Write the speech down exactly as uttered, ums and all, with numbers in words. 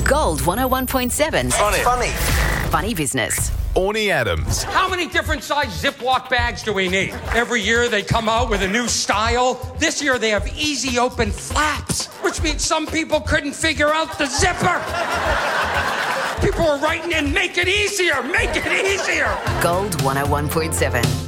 Gold one oh one point seven. Funny. Funny. Funny Business. Orny Adams. How many different size Ziploc bags do we need? Every year they come out with a new style. This year they have easy open flaps, which means some people couldn't figure out the zipper. People are writing in, make it easier, make it easier. Gold one oh one point seven.